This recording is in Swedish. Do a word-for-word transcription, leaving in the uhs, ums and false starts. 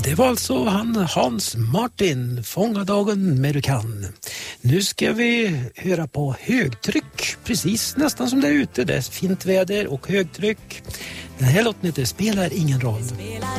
Det var alltså han Hans Martin, Fånga dagen med du kan. Nu ska vi höra på högtryck, precis nästan som där ute. Det är fint väder och högtryck. Den här låten heter Spelar ingen roll.